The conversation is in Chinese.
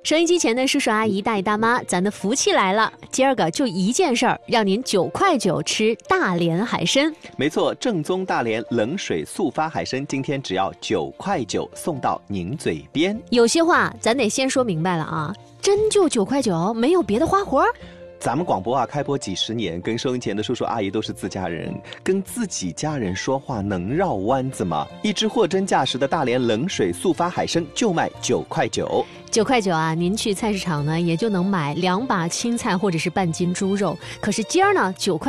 收音机前的叔叔阿姨、大爷大妈，咱的福气来了！今儿个就一件事儿，让您9块9吃大连海参。 没错，正宗大连冷水速发海参，今天只要9块9送到您嘴边。 有些话咱得先说明白了啊，真就9块9，没有别的花活。 咱们广播啊，开播几十年，跟收音前的叔叔阿姨都是自家人，跟自己家人说话能绕弯子吗？一只货真价实的大连冷水速发海参就卖9块9。 9块9啊，您去菜市场呢也就能买2把青菜或者是半斤猪肉，可是今儿呢9块